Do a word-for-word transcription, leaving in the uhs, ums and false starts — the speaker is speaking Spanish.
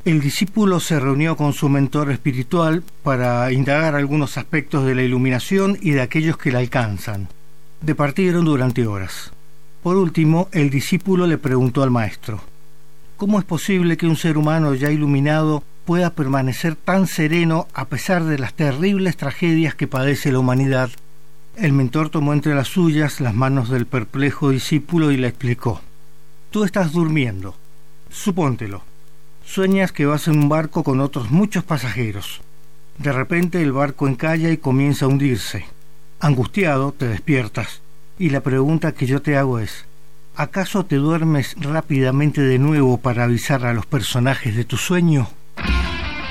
El discípulo se reunió con su mentor espiritual para indagar algunos aspectos de la iluminación y de aquellos que la alcanzan. Departieron durante horas. Por último, el discípulo le preguntó al maestro: ¿cómo es posible que un ser humano ya iluminado pueda permanecer tan sereno a pesar de las terribles tragedias que padece la humanidad? El mentor tomó entre las suyas las manos del perplejo discípulo y le explicó: tú estás durmiendo. Supóntelo. Sueñas que vas en un barco con otros muchos pasajeros. De repente el barco encalla y comienza a hundirse. Angustiado, te despiertas, y la pregunta que yo te hago es: ¿acaso te duermes rápidamente de nuevo para avisar a los personajes de tu sueño?